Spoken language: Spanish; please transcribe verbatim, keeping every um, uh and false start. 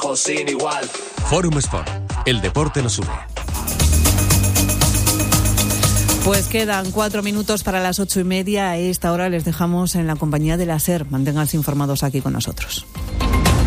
trabajo sin igual. Forum Sport, el deporte nos une. Pues quedan cuatro minutos para las ocho y media. A esta hora les dejamos en la compañía de la SER. Manténganse informados aquí con nosotros.